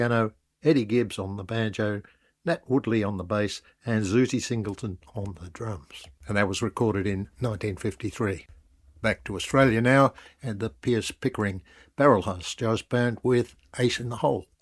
piano, Eddie Gibbs on the banjo, Nat Woodley on the bass, and Zooty Singleton on the drums. And that was recorded in 1953. Back to Australia now, and the Pierce Pickering Barrelhouse Jazz Band with Ace in the Hole.